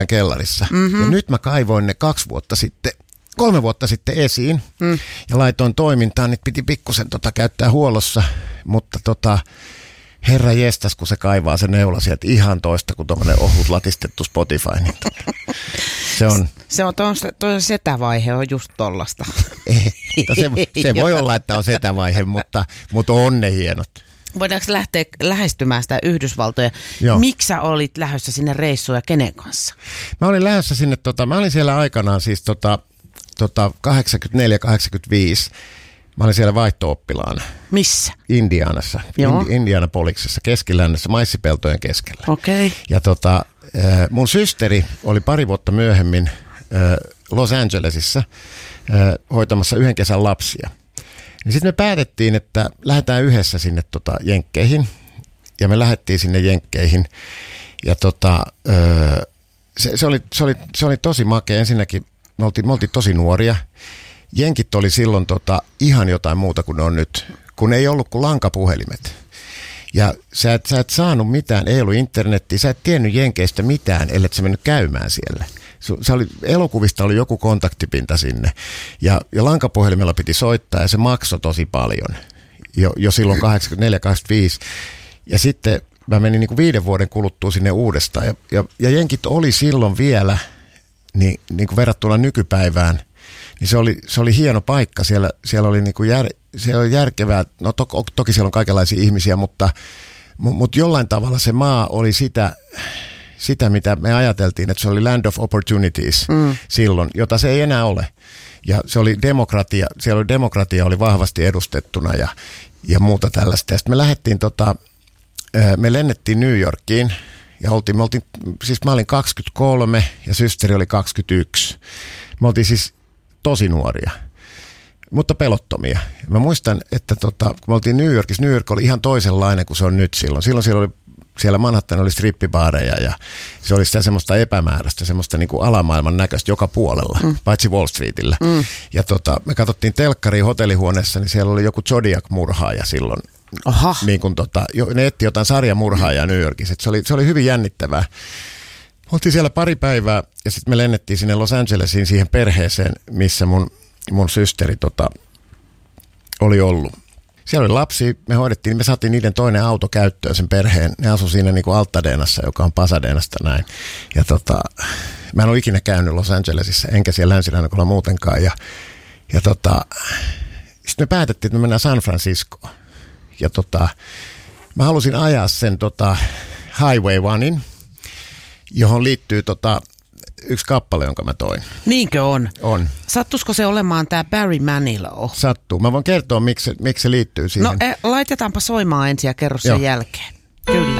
kellarissa. Ja nyt mä kaivoin ne 3 vuotta sitten esiin ja laitoin toimintaan. Niitä piti pikkusen käyttää huollossa, mutta herra jestas, kun se kaivaa se neula sieltä ihan toista kuin tuommoinen ohut latistettu Spotify. Niin Tuo setävaihe on just tollasta. Se voi olla, että on setävaihe, mutta on ne hienot. Voidaanko lähteä lähestymään sitä Yhdysvaltoja? Joo. Miksi sä olit lähdössä sinne reissuun ja kenen kanssa? Mä olin lähdössä sinne, mä olin siellä aikanaan siis 84-85. Mä olin siellä vaihto-oppilaana. Missä? Indianassa, Indianapoliksessa, keskilännessä, maissipeltojen keskellä. Okei. Okay. Ja mun systeri oli pari vuotta myöhemmin Los Angelesissa hoitamassa yhden kesän lapsia. Niin sitten me päätettiin, että lähdetään yhdessä sinne Jenkkeihin. Ja me lähdettiin sinne Jenkkeihin. Ja se oli tosi makea. Ensinnäkin me oltiin tosi nuoria. Jenkit oli silloin ihan jotain muuta kuin ne on nyt, kun ei ollut kuin lankapuhelimet. Ja sä et saanut mitään, ei ollut internettiä, sä et tiennyt Jenkeistä mitään, ellet sä mennyt käymään siellä. Elokuvista oli joku kontaktipinta sinne ja lankapuhelimella piti soittaa ja se maksoi tosi paljon jo silloin 84-85. Ja sitten mä menin niin kuin 5 vuoden kuluttua sinne uudestaan ja Jenkit oli silloin vielä niin kuin verrattuna nykypäivään. Niin se oli hieno paikka. Siellä oli niinku siellä oli järkevää. No toki siellä on kaikenlaisia ihmisiä, mutta jollain tavalla se maa oli sitä, mitä me ajateltiin, että se oli land of opportunities silloin, jota se ei enää ole. Ja se oli demokratia, siellä oli demokratia oli vahvasti edustettuna ja muuta tällaista. Ja sitten me lähdettiin me lennettiin New Yorkiin ja mä olin 23 ja systeri oli 21. Me oltiin siis tosi nuoria, mutta pelottomia. Mä muistan, että kun me oltiin New Yorkissa, New York oli ihan toisenlainen kuin se on nyt silloin. Silloin siellä Manhattan oli strippibaareja ja se oli sitä semmoista epämääräistä, semmoista niin kuin alamaailman näköistä joka puolella, paitsi Wall Streetillä. Ja me katsottiin telkkariin hotellihuoneessa, niin siellä oli joku Zodiac-murhaaja silloin. Aha. Niin kuin ne etti jotain sarjamurhaajaa New Yorkissa. Se oli hyvin jännittävää. Oltiin siellä pari päivää ja sitten me lennettiin sinne Los Angelesiin siihen perheeseen, missä mun systeri oli ollut. Siellä oli lapsi, me saatiin niiden toinen auto käyttöön sen perheen. Ne asui siinä niin kuin Altadenassa, joka on Pasadenasta näin. Ja mä en ole ikinä käynyt Los Angelesissa, enkä siellä Länsi-Rannikolla muutenkaan. Ja sitten me päätettiin, että me mennään San Franciscoon. Ja mä halusin ajaa sen Highway 1, johon liittyy yksi kappale, jonka mä toin. Niinkö on? On. Sattuisiko se olemaan tämä Barry Manilow? Sattuu. Mä voin kertoa, miksi se liittyy siihen. No laitetaanpa soimaan ensin ja kerro sen jälkeen. Kyllä.